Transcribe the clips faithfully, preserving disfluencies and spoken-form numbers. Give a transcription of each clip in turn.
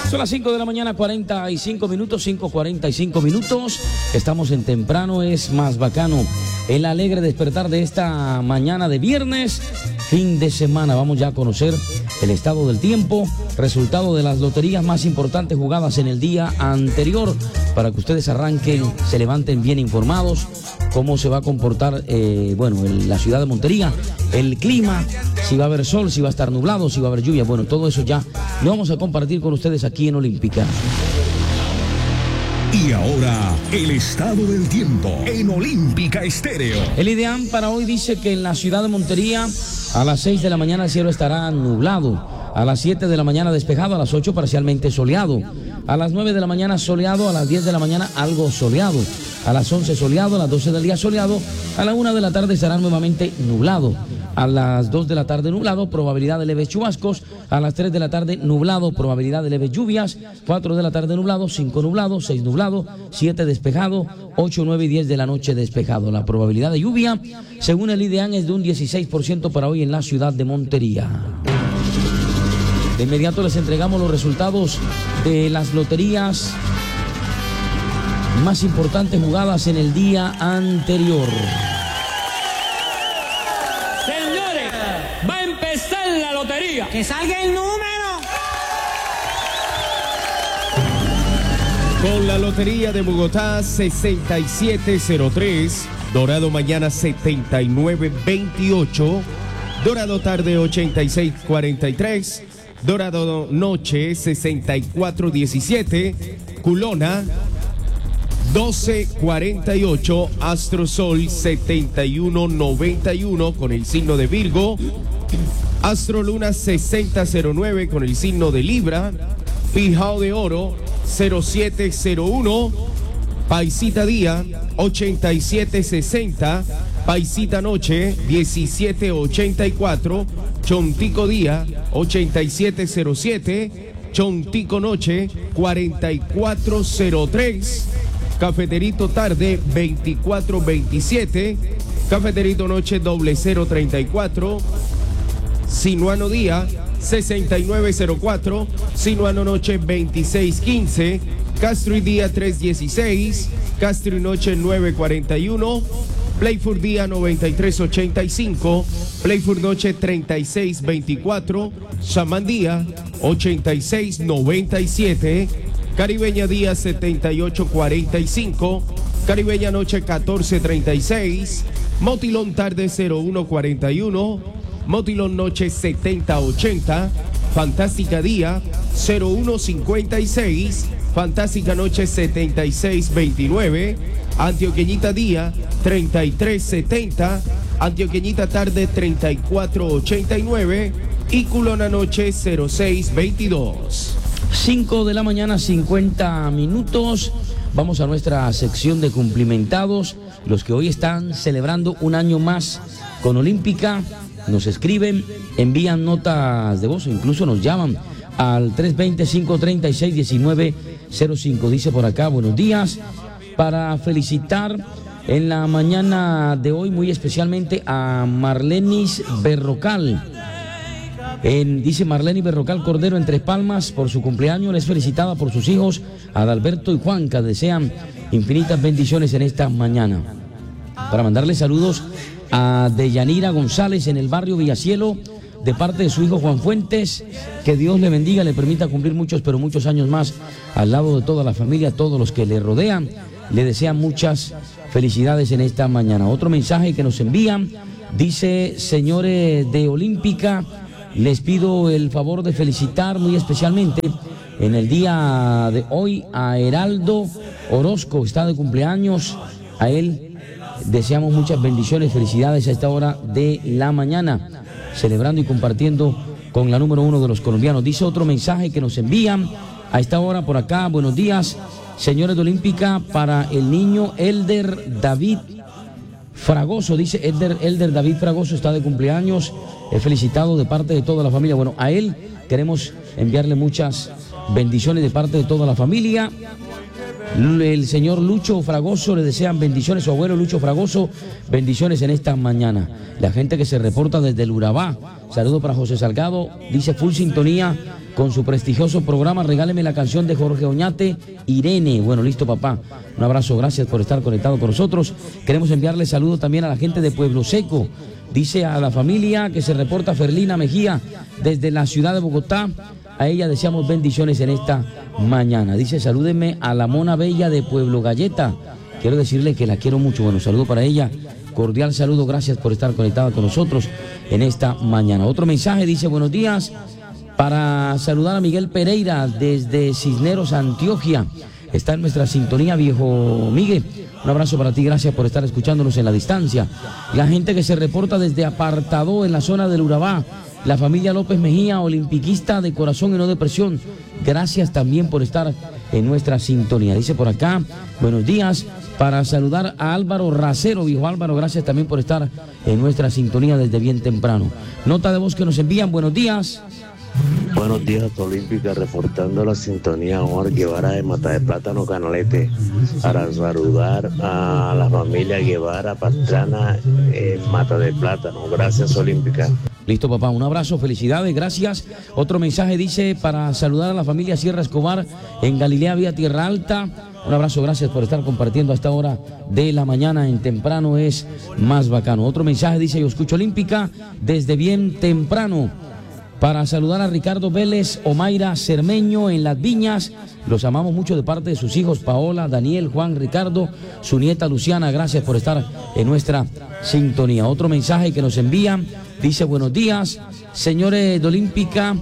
Son las cinco de la mañana, cuarenta y cinco minutos, cinco cuarenta y cinco minutos. Estamos en Temprano es Más Bacano. El alegre despertar de esta mañana de viernes, fin de semana. Vamos ya a conocer el estado del tiempo, resultado de las loterías más importantes jugadas en el día anterior, para que ustedes arranquen, se levanten bien informados, cómo se va a comportar, eh, bueno, en la ciudad de Montería, el clima, si va a haber sol, si va a estar nublado, si va a haber lluvia. Bueno, todo eso ya lo vamos a compartir con ustedes aquí en Olímpica. Y ahora, el estado del tiempo en Olímpica Estéreo. El IDEAM para hoy dice que en la ciudad de Montería a las seis de la mañana el cielo estará nublado, a las siete de la mañana despejado, a las ocho parcialmente soleado, a las nueve de la mañana soleado, a las diez de la mañana algo soleado, a las once soleado, a las doce del día soleado, a la una de la tarde estará nuevamente nublado, a las dos de la tarde nublado, probabilidad de leves chubascos, a las tres de la tarde nublado, probabilidad de leves lluvias, cuatro de la tarde nublado, cinco nublado, seis nublado, siete despejado, ocho, nueve y diez de la noche despejado. La probabilidad de lluvia, según el IDEAM, es de un dieciséis por ciento para hoy en la ciudad de Montería. De inmediato les entregamos los resultados de las loterías más importantes jugadas en el día anterior. Señores, va a empezar la lotería. ¡Que salga el número! Con la Lotería de Bogotá sesenta y siete cero tres, Dorado mañana setenta y nueve veintiocho, Dorado tarde ochenta y seis cuarenta y tres, Dorado noche sesenta y cuatro diecisiete, Culona doce cuarenta y ocho, Astrosol setenta y uno noventa y uno con el signo de Virgo, Astroluna sesenta cero nueve con el signo de Libra, Pijao de Oro cero siete cero uno, Paisita Día ochenta y siete sesenta, Paisita Noche diecisiete ochenta y cuatro, Chontico Día ochenta y siete cero siete, Chontico Noche cuarenta y cuatro cero tres, Cafeterito Tarde veinticuatro veintisiete, Cafeterito Noche doble cero treinta y cuatro, Sinuano Día sesenta y nueve cero cuatro, Sinuano Noche veintiséis quince, Castro y Día tres dieciséis, Castro y Noche nueve cuarenta y uno, Playford Día noventa y tres ochenta y cinco, Playford Noche treinta y seis veinticuatro, Samán Día ochenta y seis noventa y siete, Caribeña Día setenta y ocho cuarenta y cinco, Caribeña Noche catorce treinta y seis, Motilón Tarde cero uno cuarenta y uno, Motilón Noche setenta ochenta, Fantástica Día cero uno cincuenta y seis, Fantástica Noche setenta y seis veintinueve, Antioqueñita Día treinta y tres setenta, Antioqueñita Tarde treinta y cuatro ochenta y nueve y Culona Noche cero seis veintidós. cinco de la mañana, cincuenta minutos. Vamos a nuestra sección de cumplimentados, los que hoy están celebrando un año más con Olímpica. Nos escriben, envían notas de voz o incluso nos llaman al tres veinte, cinco treinta y seis, diecinueve cero cinco. Dice por acá, buenos días, para felicitar en la mañana de hoy muy especialmente a Marlenis Berrocal. En, dice Marleni Berrocal Cordero en Tres Palmas por su cumpleaños. Les felicitada por sus hijos Adalberto y Juanca. Desean infinitas bendiciones en esta mañana. Para mandarle saludos a Deyanira González en el barrio Villacielo, de parte de su hijo Juan Fuentes. Que Dios le bendiga, le permita cumplir muchos, pero muchos años más al lado de toda la familia, todos los que le rodean. Le desean muchas felicidades en esta mañana. Otro mensaje que nos envían, dice: señores de Olímpica, les pido el favor de felicitar muy especialmente en el día de hoy a Heraldo Orozco, está de cumpleaños. A él deseamos muchas bendiciones, felicidades a esta hora de la mañana, celebrando y compartiendo con la número uno de los colombianos. Dice otro mensaje que nos envían a esta hora por acá: buenos días, señores de Olímpica, para el niño Elder David Fragoso. Dice Elder, Elder David Fragoso está de cumpleaños, he felicitado de parte de toda la familia. Bueno, a él queremos enviarle muchas bendiciones de parte de toda la familia. El señor Lucho Fragoso le desean bendiciones, su abuelo Lucho Fragoso, bendiciones en esta mañana. La gente que se reporta desde el Urabá, saludo para José Salgado, dice full sintonía con su prestigioso programa Regáleme la canción de Jorge Oñate, Irene. Bueno, listo, papá. Un abrazo, gracias por estar conectado con nosotros. Queremos enviarle saludos también a la gente de Pueblo Seco. Dice a la familia que se reporta Ferlina Mejía desde la ciudad de Bogotá. A ella deseamos bendiciones en esta mañana. Dice, salúdenme a la Mona Bella de Pueblo Galleta. Quiero decirle que la quiero mucho. Bueno, saludo para ella. Cordial saludo, gracias por estar conectada con nosotros en esta mañana. Otro mensaje dice, buenos días, para saludar a Miguel Pereira desde Cisneros, Antioquia. Está en nuestra sintonía, viejo Miguel. Un abrazo para ti, gracias por estar escuchándonos en la distancia. La gente que se reporta desde Apartadó, en la zona del Urabá. La familia López Mejía, olimpiquista de corazón y no de presión. Gracias también por estar en nuestra sintonía. Dice por acá, buenos días, para saludar a Álvaro Racero. Viejo Álvaro, gracias también por estar en nuestra sintonía desde bien temprano. Nota de voz que nos envían, buenos días. Buenos días, Olímpica, reportando la sintonía Omar Guevara de Mata de Plátano, Canalete, para saludar a la familia Guevara Pastrana en Mata de Plátano. Gracias, Olímpica. Listo, papá, un abrazo, felicidades, gracias. Otro mensaje dice, para saludar a la familia Sierra Escobar en Galilea Vía Tierra Alta. Un abrazo, gracias por estar compartiendo a esta hora de la mañana. En temprano es más bacano. Otro mensaje dice, yo escucho Olímpica desde bien temprano. Para saludar a Ricardo Vélez, Omaira Cermeño en Las Viñas. Los amamos mucho de parte de sus hijos Paola, Daniel, Juan, Ricardo, su nieta Luciana. Gracias por estar en nuestra sintonía. Otro mensaje que nos envían dice, buenos días, señores de Olímpica,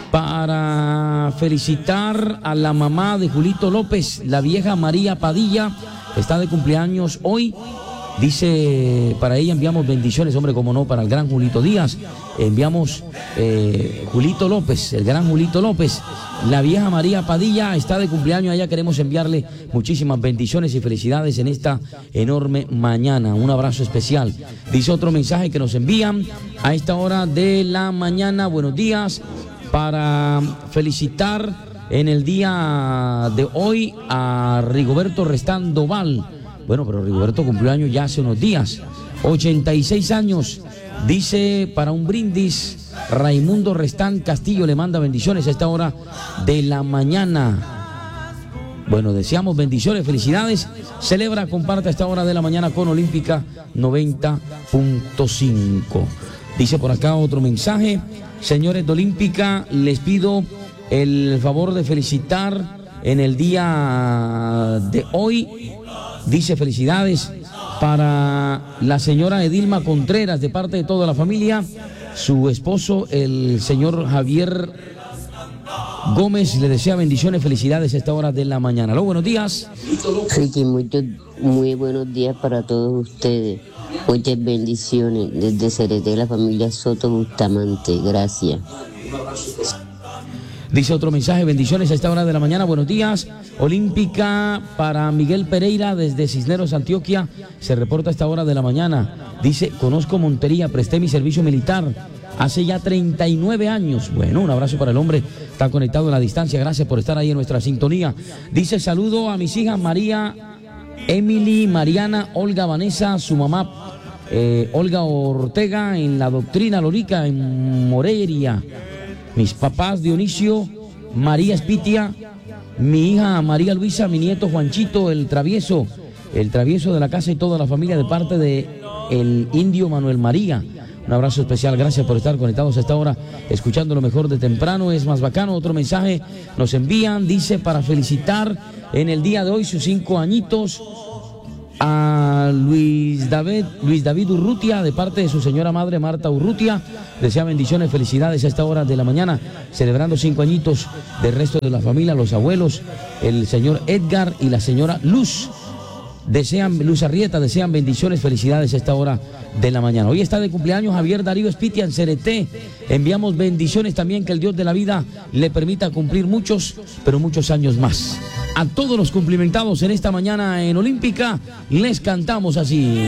para felicitar a la mamá de Julito López, la vieja María Padilla. Está de cumpleaños hoy. Dice, para ella enviamos bendiciones, hombre, como no, para el gran Julito Díaz. Enviamos eh, Julito López, el gran Julito López. La vieja María Padilla está de cumpleaños. A ella queremos enviarle muchísimas bendiciones y felicidades en esta enorme mañana. Un abrazo especial. Dice otro mensaje que nos envían a esta hora de la mañana. Buenos días, para felicitar en el día de hoy a Rigoberto Restán Doval. Bueno, pero Rigoberto cumplió años ya hace unos días, ochenta y seis años. Dice, para un brindis, Raimundo Restán Castillo le manda bendiciones a esta hora de la mañana. Bueno, deseamos bendiciones, felicidades. Celebra, comparte a esta hora de la mañana con Olímpica noventa punto cinco. Dice por acá otro mensaje. Señores de Olímpica, les pido el favor de felicitar en el día de hoy. Dice, felicidades para la señora Edilma Contreras de parte de toda la familia, su esposo, el señor Javier Gómez, le desea bendiciones, felicidades a esta hora de la mañana. Aló, buenos días. Ricky, muchos, muy buenos días para todos ustedes. Muchas bendiciones desde Cereté, la familia Soto Bustamante. Gracias. Dice otro mensaje, bendiciones a esta hora de la mañana, buenos días. Olímpica para Miguel Pereira desde Cisneros, Antioquia, se reporta a esta hora de la mañana. Dice, conozco Montería, presté mi servicio militar hace ya treinta y nueve años. Bueno, un abrazo para el hombre, está conectado en la distancia, gracias por estar ahí en nuestra sintonía. Dice, saludo a mis hijas María, Emily, Mariana, Olga, Vanessa, su mamá eh, Olga Ortega en la Doctrina Lorica en Morelia. Mis papás Dionisio, María Espitia, mi hija María Luisa, mi nieto Juanchito, el travieso, el travieso de la casa y toda la familia de parte de el indio Manuel María. Un abrazo especial, gracias por estar conectados a esta hora, escuchando lo mejor de temprano, es más bacano. Otro mensaje nos envían, dice, para felicitar en el día de hoy sus cinco añitos a Luis David, Luis David Urrutia, de parte de su señora madre Marta Urrutia. Desea bendiciones, felicidades a esta hora de la mañana, celebrando cinco añitos del resto de la familia, los abuelos, el señor Edgar y la señora Luz. Desean, Luz Arrieta, desean bendiciones, felicidades a esta hora de la mañana. Hoy está de cumpleaños Javier Darío Espitia en Cereté. Enviamos bendiciones también, que el Dios de la vida le permita cumplir muchos, pero muchos años más. A todos los cumplimentados en esta mañana en Olímpica, les cantamos así.